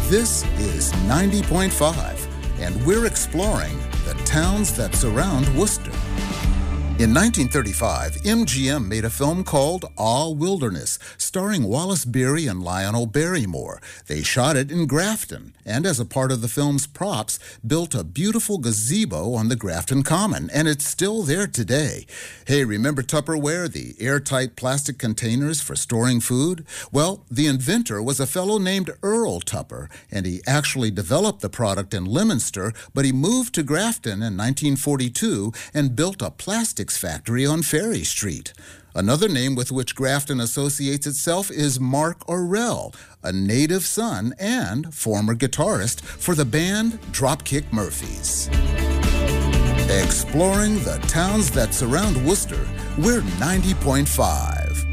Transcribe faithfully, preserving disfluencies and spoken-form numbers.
This is ninety point five, and we're exploring the towns that surround Worcester. In nineteen thirty-five, M G M made a film called Ah Wilderness, starring Wallace Beery and Lionel Barrymore. They shot it in Grafton, and as a part of the film's props, built a beautiful gazebo on the Grafton Common, and it's still there today. Hey, remember Tupperware, the airtight plastic containers for storing food? Well, the inventor was a fellow named Earl Tupper, and he actually developed the product in Leominster, but he moved to Grafton in nineteen forty-two and built a plastics factory on Ferry Street. Another name with which Grafton associates itself is Mark Orrell, a native son and former guitarist for the band Dropkick Murphys. Exploring the towns that surround Worcester, we're ninety point five.